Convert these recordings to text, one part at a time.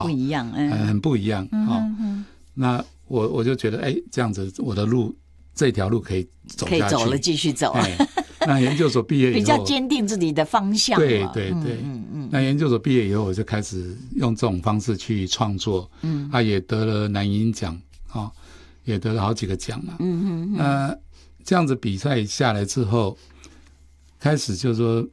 不一样， 很不一样那我就觉得，这样子我的路这条路可以走下去， 可以走了，继续走。 那研究所毕业以后， 比较坚定自己的方向。 对。那研究所毕业以后，我就开始用这种方式去创作，也得了南银奖也得了好几个奖了。这样子比赛下来之后，开始就是说，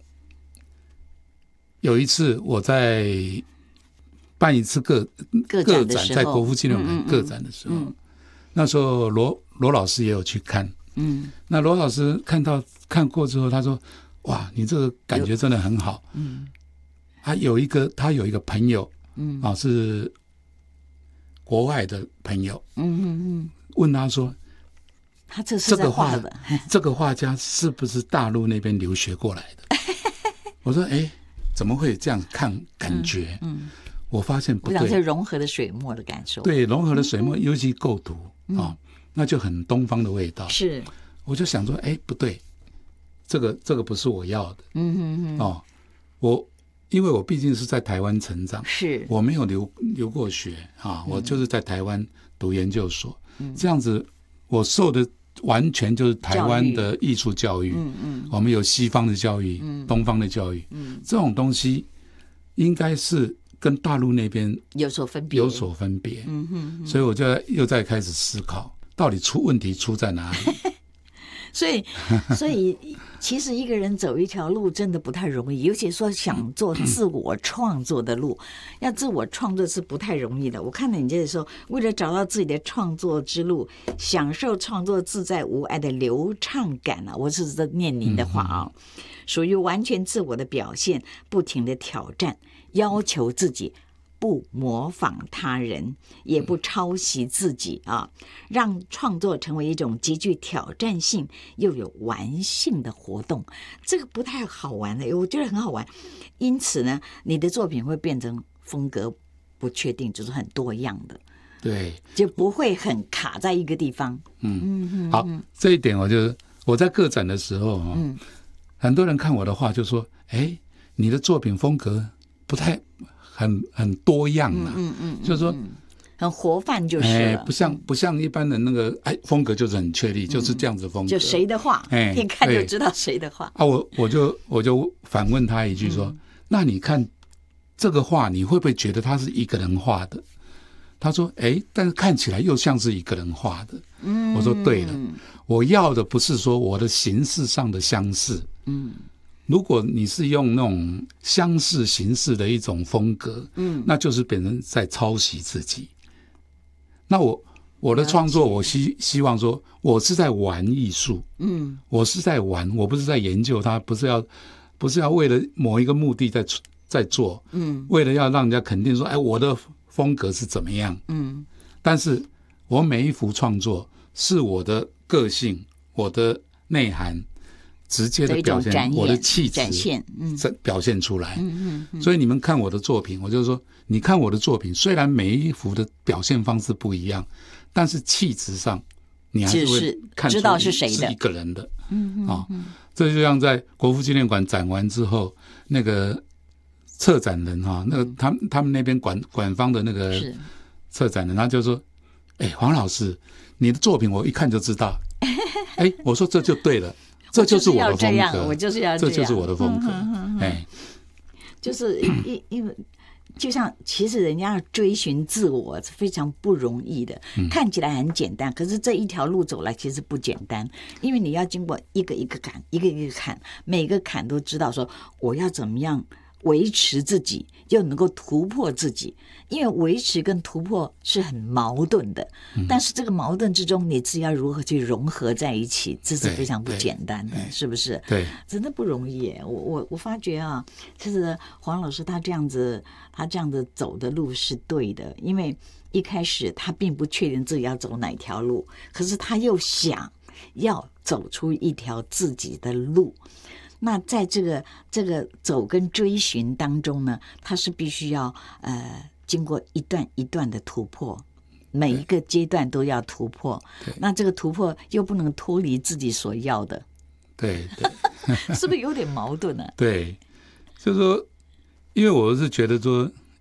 有一次我在办一次个展，在国父纪念馆个展的时候，那时候罗老师也有去看。那罗老师看过之后，他说：“哇，你这个感觉真的很好。”他有一个朋友，是国外的朋友，问他说：“ 他这是在画的， 这个画家是不是大陆那边留学过来的？”我说：“怎么会这样看感觉？”我发现不对， 我想是融合了水墨的感受。 对，融合了水墨，尤其构图那就很东方的味道。 是， 我就想说，不对，这个不是我要的。因为我毕竟是在台湾成长， 是我没有留过学我就是在台湾读研究所，这样子我受的完全就是台湾的艺术教育。我们有西方的教育，东方的教育，这种东西应该是跟大陆那边有所分别。 所以我就又再开始思考，到底问题出在哪里？ 所以其实一个人走一条路真的不太容易，尤其说想做自我创作的路，要自我创作是不太容易的。我看到你这里说，为了找到自己的创作之路，享受创作自在无碍的流畅感我是在念您的话属于完全自我的表现，不停的挑战，要求自己不模仿他人，也不抄袭自己让创作成为一种极具挑战性又有玩性的活动。这个不太好玩的，我觉得很好玩。因此呢，你的作品会变成风格不确定，就是很多样的， 对， 就不会很卡在一个地方。 好，这一点我在个展的时候很多人看我的画就说，你的作品风格不太很多样就是说很活泛就是了， 不像一般的那个风格就是很确立，就是这样子的风格， 就谁的画一看就知道谁的画我就反问他一句说，那你看这个画你会不会觉得他是一个人画的？他说但是看起来又像是一个人画的。我说对了，我要的不是说我的形式上的相似，如果你是用那种相似形式的一种风格，那就是变成在抄袭自己。那我的创作，我希望说，我是在玩艺术，我是在玩，我不是在研究它，不是要为了某一个目的在做，为了要让人家肯定说，我的风格是怎么样，但是我每一幅创作是我的个性，我的内涵。直接的表现我的气质表现出来。所以你们看我的作品，我就说，你看我的作品，虽然每一幅的表现方式不一样，但是气质上你还是会看出知道是谁的， 是一个人的。这就像在国父纪念馆展完之后，那个策展人那个他们那边馆方的那个策展人，他就说：“黄老师，你的作品我一看就知道。”我说这就对了。这就是我的风格， 我就是要这样， 这就是我的风格。 就是因为就像其实人家要追寻自我是非常不容易的，看起来很简单，可是这一条路走来其实不简单，因为你要经过一个一个坎，一个一个坎，每个坎都知道说我要怎么样维持自己，又能够突破自己。因为维持跟突破是很矛盾的，但是这个矛盾之中，你自己要如何去融合在一起，这是非常不简单的，是不是？ 对， 真的不容易耶。我发觉其实黄老师他这样子走的路是对的，因为一开始他并不确定自己要走哪条路，可是他又想要走出一条自己的路。那在这个走跟追寻当中呢，他是必须要经过一段一段的突破，每一个阶段都要突破。那这个突破又不能脱离自己所要的， 对， 是不是有点矛盾呢？ 对，就是说，因为我是觉得说，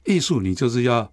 艺术你就是要